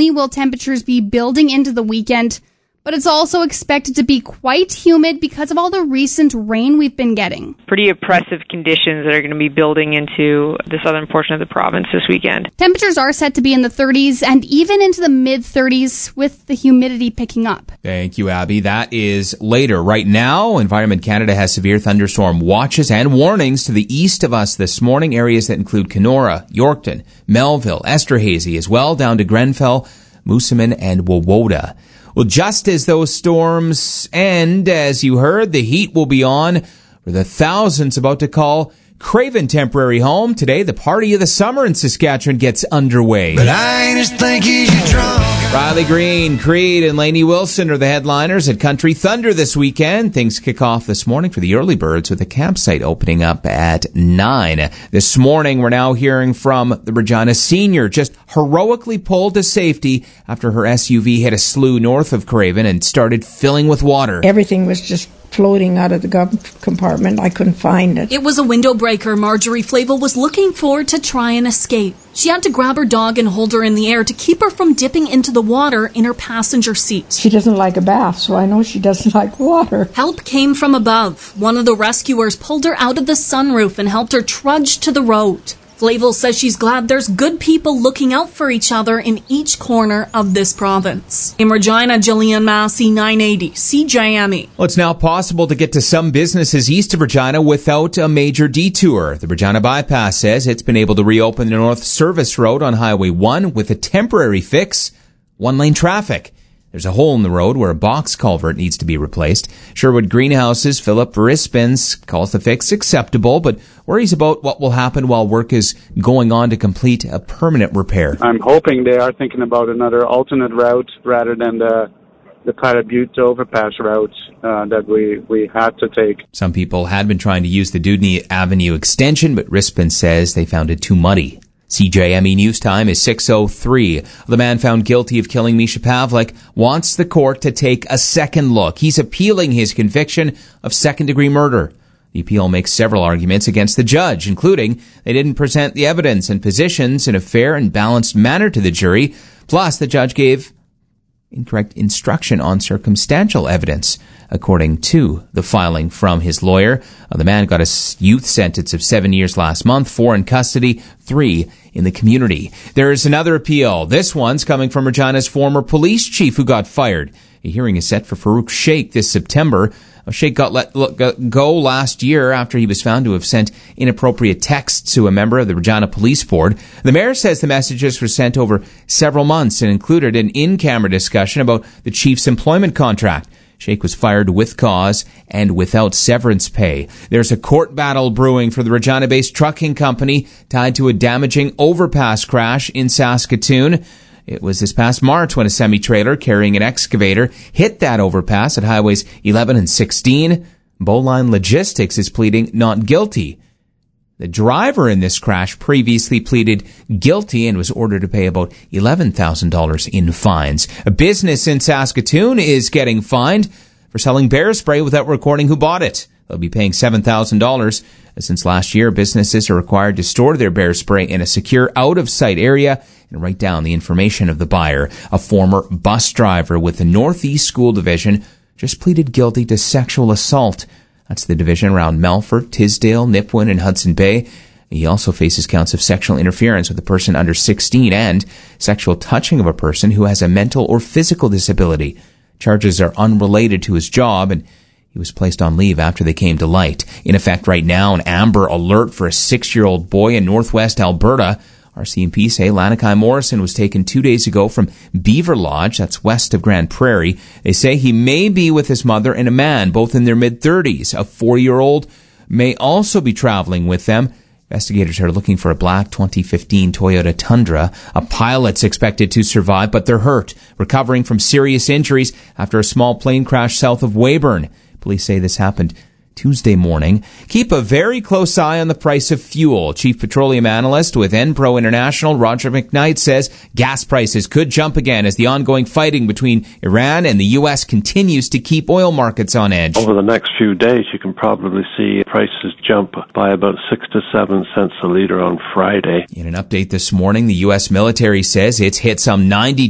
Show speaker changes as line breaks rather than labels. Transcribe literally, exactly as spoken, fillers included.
only will temperatures be building into the weekend, but it's also expected to be quite humid because of all the recent rain we've been getting.
Pretty oppressive conditions that are going to be building into the southern portion of the province this weekend.
Temperatures are set to be in the thirties and even into the mid-thirties with the humidity picking up.
Thank you, Abby. That is later. Right now, Environment Canada has severe thunderstorm watches and warnings to the east of us this morning. Areas that include Kenora, Yorkton, Melville, Esterhazy, as well down to Grenfell, Moosomin, and Wawota. Well, just as those storms end, as you heard, the heat will be on for the thousands about to call Craven temporary home. Today, the party of the summer in Saskatchewan gets underway.
But I ain't as thinking you drunk.
Riley Green, Creed, and Lainey Wilson are the headliners at Country Thunder this weekend. Things kick off this morning for the early birds with the campsite opening up at nine. This morning, we're now hearing from the Regina senior, just heroically pulled to safety after her S U V hit a slough north of Craven and started filling with water.
Everything was just floating out of the gov- compartment. I couldn't find it.
It was a window breaker Marjorie Flavel was looking for to try and escape. She had to grab her dog and hold her in the air to keep her from dipping into the water in her passenger seat.
She doesn't like a bath, so I know she doesn't like water.
Help came from above. One of the rescuers pulled her out of the sunroof and helped her trudge to the road. Flavel says she's glad there's good people looking out for each other in each corner of this province. In Regina, Jillian Massey, nine eighty, C J M E.
Well, it's now possible to get to some businesses east of Regina without a major detour. The Regina Bypass says it's been able to reopen the North Service Road on Highway one with a temporary fix, one-lane traffic. There's a hole in the road where a box culvert needs to be replaced. Sherwood Greenhouse's Philip Rispens calls the fix acceptable, but worries about what will happen while work is going on to complete a permanent repair.
I'm hoping they are thinking about another alternate route rather than the the Pilot Butte overpass route uh, that we, we had to take.
Some people had been trying to use the Dudney Avenue extension, but Rispens says they found it too muddy. C J M E News Time is six oh three. The man found guilty of killing Misha Pavlik wants the court to take a second look. He's appealing his conviction of second-degree murder. The appeal makes several arguments against the judge, including they didn't present the evidence and positions in a fair and balanced manner to the jury. Plus, the judge gave incorrect instruction on circumstantial evidence. According to the filing from his lawyer, uh, the man got a youth sentence of seven years last month, four in custody, three in the community. There is another appeal. This one's coming from Regina's former police chief who got fired. A hearing is set for Farouk Sheikh this September. Sheikh got let go last year after he was found to have sent inappropriate texts to a member of the Regina Police Board. The mayor says the messages were sent over several months and included an in-camera discussion about the chief's employment contract. Sheikh was fired with cause and without severance pay. There's a court battle brewing for the Regina-based trucking company tied to a damaging overpass crash in Saskatoon. It was this past March when a semi-trailer carrying an excavator hit that overpass at highways eleven and sixteen. Bowline Logistics is pleading not guilty. The driver in this crash previously pleaded guilty and was ordered to pay about eleven thousand dollars in fines. A business in Saskatoon is getting fined for selling bear spray without recording who bought it. They'll be paying seven thousand dollars. Since last year, businesses are required to store their bear spray in a secure, out-of-sight area and write down the information of the buyer. A former bus driver with the Northeast School Division just pleaded guilty to sexual assault. That's the division around Melfort, Tisdale, Nipawin, and Hudson Bay. He also faces counts of sexual interference with a person under sixteen and sexual touching of a person who has a mental or physical disability. Charges are unrelated to his job, and he was placed on leave after they came to light. In effect right now, an amber alert for a six-year-old boy in northwest Alberta. R C M P say Lanakai Morrison was taken two days ago from Beaver Lodge, that's west of Grand Prairie. They say he may be with his mother and a man, both in their mid-thirties. A four-year-old may also be traveling with them. Investigators are looking for a black twenty fifteen Toyota Tundra. A pilot's expected to survive, but they're hurt, recovering from serious injuries after a small plane crash south of Weyburn. Police say this happened Tuesday morning. Keep a very close eye on the price of fuel. Chief Petroleum Analyst with Enpro International, Roger McKnight, says gas prices could jump again as the ongoing fighting between Iran and the U S continues to keep oil markets on edge.
Over the next few days, you can probably see prices jump by about six to seven cents a litre on Friday.
In an update this morning, the U S military says it's hit some ninety